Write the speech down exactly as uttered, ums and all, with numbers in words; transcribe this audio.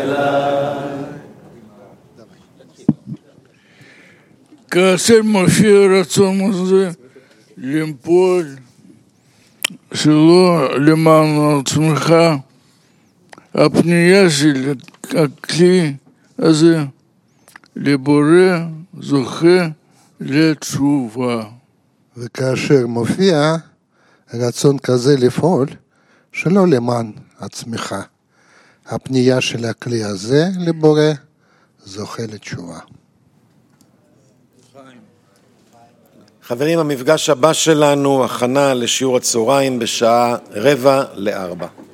כאשר מופיע רצון הזה למפול שלא למען עצמך, הפנייה של הכלי הזה לבורא זוכה לתשובה. וכאשר מופיע רצון כזה לפעול שלא למען עצמך, הפנייה של הכלי הזה לבורא זוכה לתשובה. חברים, המפגש הבא שלנו, הכנה לשיעור הצהריים בשעה רבע לארבע.